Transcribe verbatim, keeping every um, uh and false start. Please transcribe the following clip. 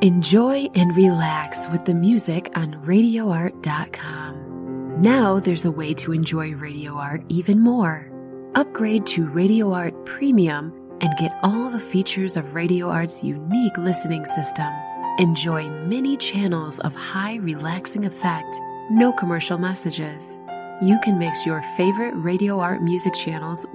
Enjoy and relax with the music on radio art dot com. Now there's a way to enjoy Radio Art even more. Upgrade to Radio Art Premium and get all the features of Radio Art's unique listening system. Enjoy many channels of high relaxing effect, no commercial messages. You can mix your favorite Radio Art music channels